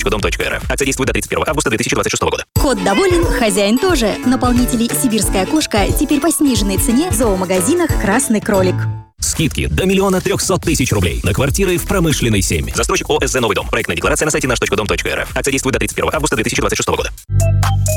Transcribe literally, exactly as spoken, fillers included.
точка дом точка эр эф. Акция действует до тридцать первого августа две тысячи двадцать шестого года. Кот доволен, хозяин тоже. Наполнители «Сибирская кошка» теперь по сниженной цене в зоомагазинах «Красный кролик». Скидки до миллиона трехсот тысяч рублей на квартиры в Промышленной семь. Застройщик ОСЗ «Новый дом». Проектная декларация на сайте наш точка дом точка эр эф. Акция действует до тридцать первого августа две тысячи двадцать шестого года.